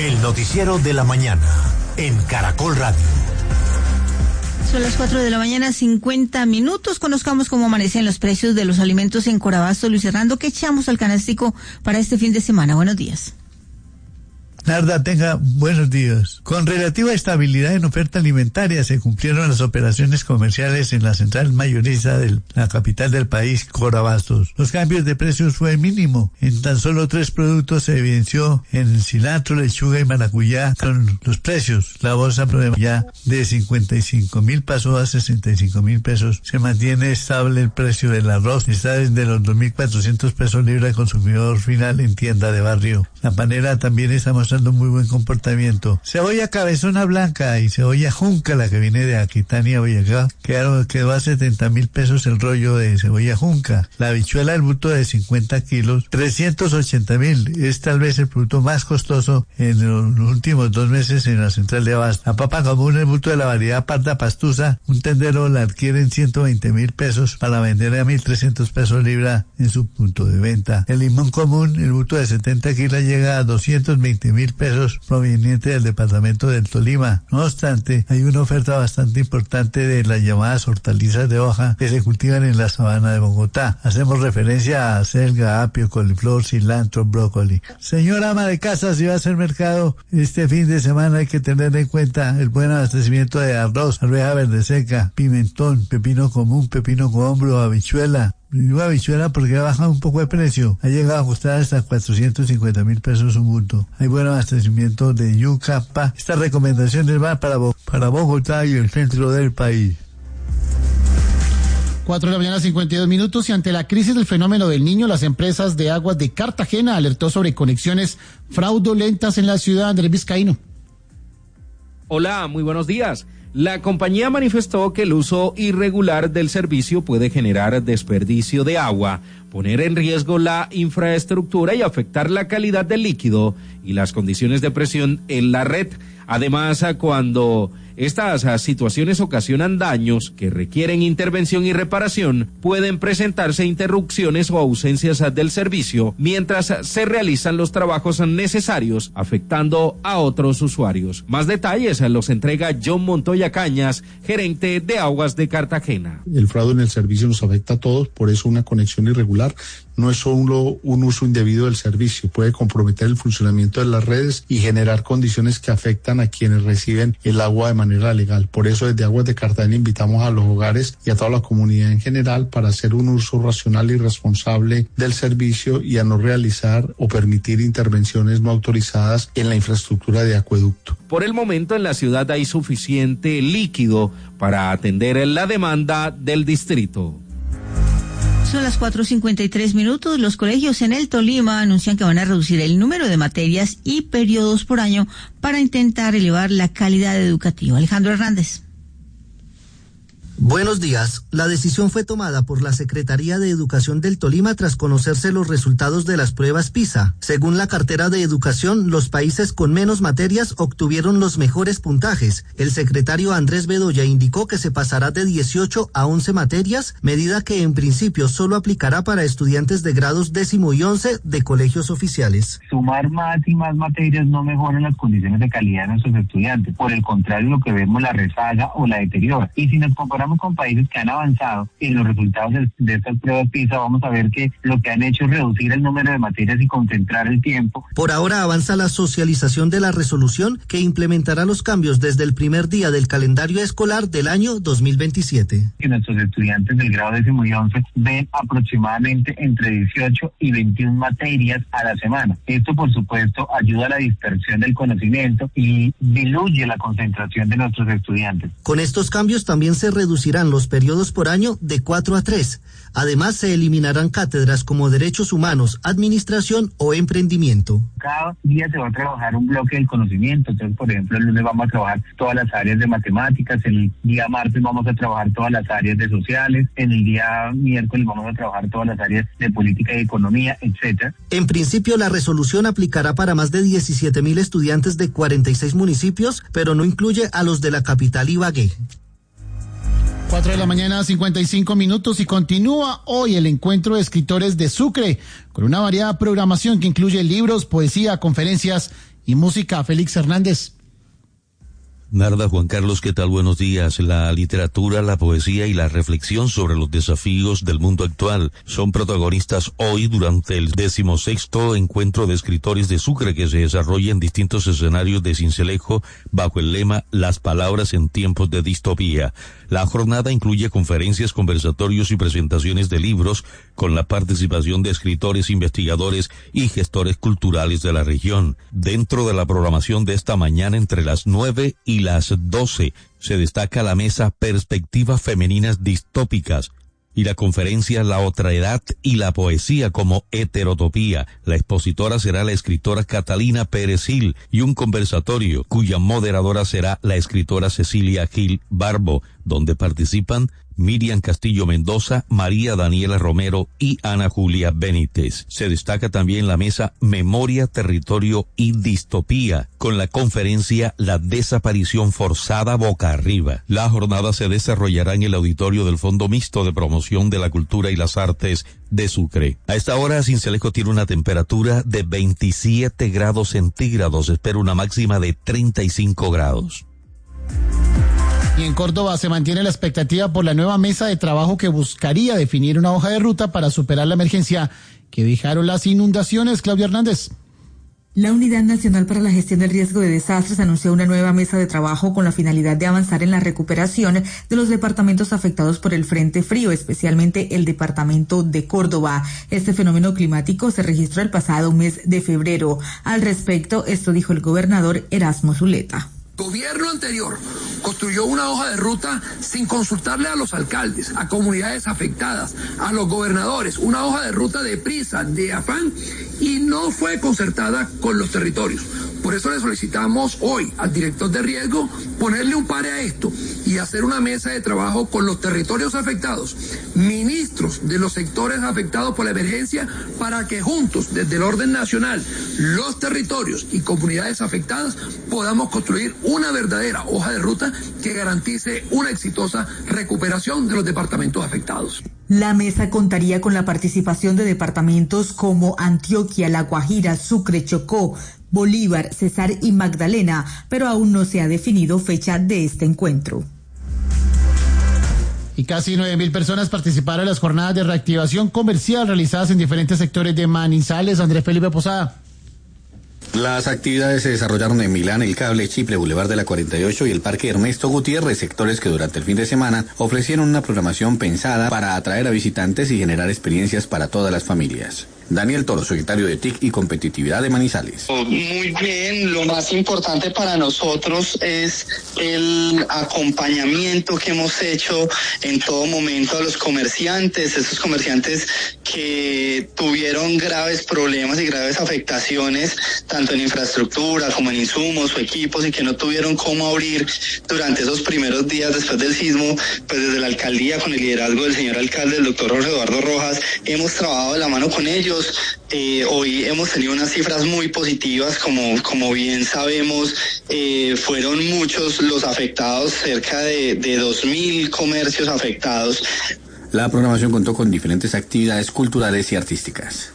El noticiero de la mañana en Caracol Radio. Son las 4 de la mañana, 50 minutos. Conozcamos cómo amanecen los precios de los alimentos en Corabasto. Luis Hernando, ¿qué echamos al canastico para este fin de semana? Buenos días. Narda, tenga buenos días. Con relativa estabilidad en oferta alimentaria se cumplieron las operaciones comerciales en la central mayorista de la capital del país, Corabastos. Los cambios de precios fue mínimo. En tan solo 3 productos se evidenció en el cilantro, lechuga y maracuyá con los precios. La bolsa ya de 55.000 pasó a 65.000 pesos. Se mantiene estable el precio del arroz. Está desde los 2.400 pesos libra de consumidor final en tienda de barrio. La panera también está mostrando muy buen comportamiento. Cebolla cabezona blanca y cebolla junca, la que viene de Aquitania, Boyacá, quedó a 70.000 pesos el rollo de cebolla junca. La habichuela del bulto de 50 kilos, 380.000. Es tal vez el producto más costoso en los últimos 2 meses en la central de Abasto. La papa común, el bulto de la variedad parda pastusa, un tendero la adquiere en 120.000 pesos para vender a 1.300 pesos libra en su punto de venta. El limón común, el bulto de 70 kilos, llega a 220.000 pesos proveniente del departamento del Tolima. No obstante, hay una oferta bastante importante de las llamadas hortalizas de hoja que se cultivan en la sabana de Bogotá. Hacemos referencia a selga, apio, coliflor, cilantro, brócoli. Señora ama de casa, si va a hacer mercado este fin de semana hay que tener en cuenta el buen abastecimiento de arroz, arveja verde seca, pimentón, pepino común, pepino con hombro, habichuela. Digo habichuela porque ha bajado un poco de precio. Ha llegado a costar hasta 450.000 pesos un bulto. Hay buen abastecimiento de yuca, pa. Estas recomendaciones van para Bogotá y el centro del país. 4 de la mañana, 52 minutos, y ante la crisis del fenómeno del Niño, las empresas de aguas de Cartagena alertó sobre conexiones fraudulentas en la ciudad. Andrés Vizcaíno. Hola, muy buenos días. La compañía manifestó que el uso irregular del servicio puede generar desperdicio de agua, poner en riesgo la infraestructura y afectar la calidad del líquido y las condiciones de presión en la red. Además, cuando estas situaciones ocasionan daños que requieren intervención y reparación, pueden presentarse interrupciones o ausencias del servicio mientras se realizan los trabajos necesarios, afectando a otros usuarios. Más detalles los entrega John Montoya Cañas, gerente de Aguas de Cartagena. El fraude en el servicio nos afecta a todos, por eso una conexión irregular no es solo un uso indebido del servicio, puede comprometer el funcionamiento de las redes y generar condiciones que afectan a quienes reciben el agua de manera legal. Por eso desde Aguas de Cartagena invitamos a los hogares y a toda la comunidad en general para hacer un uso racional y responsable del servicio y a no realizar o permitir intervenciones no autorizadas en la infraestructura de acueducto. Por el momento en la ciudad hay suficiente líquido para atender la demanda del distrito. Son las 4:53 minutos. Los colegios en el Tolima anuncian que van a reducir el número de materias y periodos por año para intentar elevar la calidad educativa. Alejandro Hernández. Buenos días. La decisión fue tomada por la Secretaría de Educación del Tolima tras conocerse los resultados de las pruebas PISA. Según la cartera de Educación, los países con menos materias obtuvieron los mejores puntajes. El secretario Andrés Bedoya indicó que se pasará de 18 a 11 materias, medida que en principio solo aplicará para estudiantes de grados 10º y 11 de colegios oficiales. Sumar más y más materias no mejoran las condiciones de calidad de nuestros estudiantes. Por el contrario, lo que vemos la rezaga o la deteriora. Y si nos comparamos con países que han avanzado en los resultados de estas pruebas PISA, vamos a ver que lo que han hecho es reducir el número de materias y concentrar el tiempo. Por ahora avanza la socialización de la resolución que implementará los cambios desde el primer día del calendario escolar del año 2027. Que nuestros estudiantes del grado 10º y 11 ven aproximadamente entre 18 y 21 materias a la semana. Esto, por supuesto, ayuda a la dispersión del conocimiento y diluye la concentración de nuestros estudiantes. Con estos cambios también se reducirán los periodos por año de 4 a 3. Además, se eliminarán cátedras como Derechos Humanos, Administración o Emprendimiento. Cada día se va a trabajar un bloque del conocimiento. Entonces, por ejemplo, el lunes vamos a trabajar todas las áreas de matemáticas, el día martes vamos a trabajar todas las áreas de sociales, en el día miércoles vamos a trabajar todas las áreas de política y economía, etcétera. En principio, la resolución aplicará para más de 17.000 estudiantes de 46 municipios, pero no incluye a los de la capital Ibagué. 4 de la mañana, 55 minutos, y continúa hoy el encuentro de escritores de Sucre con una variada programación que incluye libros, poesía, conferencias y música. Félix Hernández. Narda, Juan Carlos, ¿qué tal? Buenos días. La literatura, la poesía y la reflexión sobre los desafíos del mundo actual son protagonistas hoy durante el 16º Encuentro de Escritores de Sucre, que se desarrolla en distintos escenarios de Sincelejo bajo el lema Las palabras en tiempos de distopía. La jornada incluye conferencias, conversatorios y presentaciones de libros con la participación de escritores, investigadores y gestores culturales de la región. Dentro de la programación de esta mañana, entre las 9 y las 12, se destaca la mesa Perspectivas Femeninas Distópicas y la conferencia La Otraedad y la Poesía como Heterotopía. La expositora será la escritora Catalina Pérez Gil y un conversatorio cuya moderadora será la escritora Cecilia Gil Barbo, donde participan Miriam Castillo Mendoza, María Daniela Romero y Ana Julia Benítez. Se destaca también la mesa Memoria, Territorio y Distopía, con la conferencia La Desaparición Forzada Boca Arriba. La jornada se desarrollará en el auditorio del Fondo Mixto de Promoción de la Cultura y las Artes de Sucre. A esta hora, Sincelejo tiene una temperatura de 27 grados centígrados. Espera una máxima de 35 grados. Y en Córdoba se mantiene la expectativa por la nueva mesa de trabajo que buscaría definir una hoja de ruta para superar la emergencia que dejaron las inundaciones. Claudia Hernández. La Unidad Nacional para la Gestión del Riesgo de Desastres anunció una nueva mesa de trabajo con la finalidad de avanzar en la recuperación de los departamentos afectados por el Frente Frío, especialmente el departamento de Córdoba. Este fenómeno climático se registró el pasado mes de febrero. Al respecto, esto dijo el gobernador Erasmo Zuleta. Gobierno anterior construyó una hoja de ruta sin consultarle a los alcaldes, a comunidades afectadas, a los gobernadores, una hoja de ruta de prisa, de afán, y no fue concertada con los territorios. Por eso le solicitamos hoy al director de riesgo ponerle un pare a esto y hacer una mesa de trabajo con los territorios afectados, ministros de los sectores afectados por la emergencia, para que juntos, desde el orden nacional, los territorios y comunidades afectadas podamos construir una verdadera hoja de ruta que garantice una exitosa recuperación de los departamentos afectados. La mesa contaría con la participación de departamentos como Antioquia, La Guajira, Sucre, Chocó, Bolívar, Cesar y Magdalena, pero aún no se ha definido fecha de este encuentro. Y casi 9.000 personas participaron en las jornadas de reactivación comercial realizadas en diferentes sectores de Manizales. Andrés Felipe Posada. Las actividades se desarrollaron en Milán, El Cable, Chipre, Boulevard de la 48 y el Parque Ernesto Gutiérrez, sectores que durante el fin de semana ofrecieron una programación pensada para atraer a visitantes y generar experiencias para todas las familias. Daniel Toro, secretario de TIC y Competitividad de Manizales. Muy bien, lo más importante para nosotros es el acompañamiento que hemos hecho en todo momento a los comerciantes, esos comerciantes que tuvieron graves problemas y graves afectaciones, tanto en infraestructura como en insumos o equipos, y que no tuvieron cómo abrir durante esos primeros días después del sismo. Pues desde la alcaldía, con el liderazgo del señor alcalde, el doctor Jorge Eduardo Rojas, hemos trabajado de la mano con ellos. Hoy hemos tenido unas cifras muy positivas, como bien sabemos, fueron muchos los afectados, cerca de 2.000 comercios afectados. La programación contó con diferentes actividades culturales y artísticas.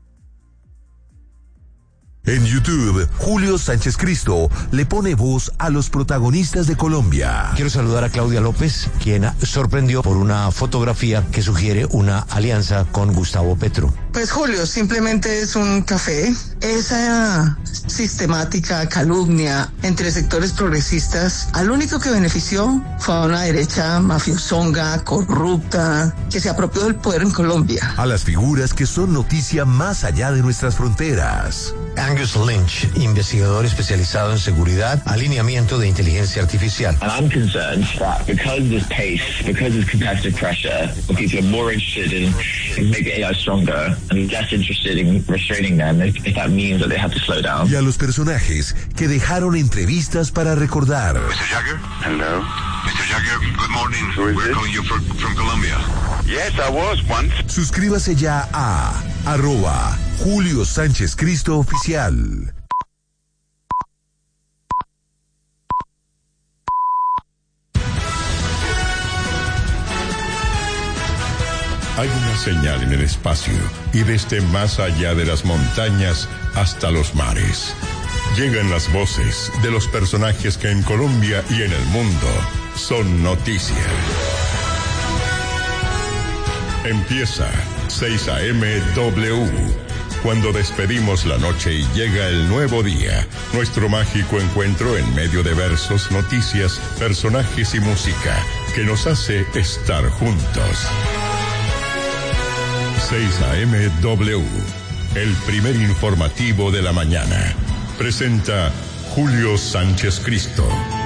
En YouTube, Julio Sánchez Cristo le pone voz a los protagonistas de Colombia. Quiero saludar a Claudia López, quien sorprendió por una fotografía que sugiere una alianza con Gustavo Petro. Pues Julio, simplemente es un café. Esa sistemática calumnia entre sectores progresistas, al único que benefició fue a una derecha mafiosonga, corrupta, que se apropió del poder en Colombia. A las figuras que son noticia más allá de nuestras fronteras. Angus Lynch, investigador especializado en seguridad, alineamiento de inteligencia artificial. And I'm concerned that because of this pace, because of competitive pressure, people are more interested in making AI stronger and less interested in restraining them if that means that they have to slow down. Y a los personajes que dejaron entrevistas para recordar. Mr. Jagger? Hello. Mr. Jagger, good morning. We're calling you from Colombia. Yes, I was once. Suscríbase ya a @Julio Sánchez Cristo Oficial. Hay una señal en el espacio y desde más allá de las montañas hasta los mares. Llegan las voces de los personajes que en Colombia y en el mundo son noticia. Empieza 6 a.m. W. Cuando despedimos la noche y llega el nuevo día, nuestro mágico encuentro en medio de versos, noticias, personajes y música que nos hace estar juntos. 6 a.m. W, el primer informativo de la mañana. Presenta Julio Sánchez Cristo.